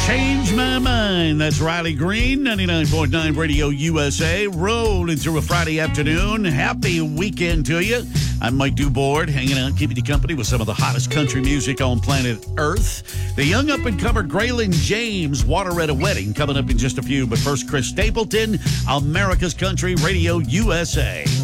Change My Mind. That's Riley Green, 99.9 Radio USA, rolling through a Friday afternoon. Happy weekend to you. I'm Mike Dubord, hanging out, keeping you company with some of the hottest country music on planet Earth. The young up-and-comer Graylin James, Water at a Wedding, coming up in just a few. But first, Chris Stapleton, America's Country Radio USA.